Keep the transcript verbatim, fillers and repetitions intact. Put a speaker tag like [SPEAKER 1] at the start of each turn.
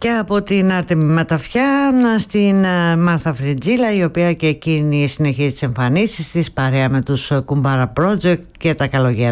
[SPEAKER 1] Και από την Άρτεμη Ματαφιά στην Μάρθα Φριτζίλα, η οποία και εκείνη συνεχίζει τις εμφανίσεις της παρέα με τους Κουμπάρα Project και τα καλογεράκια.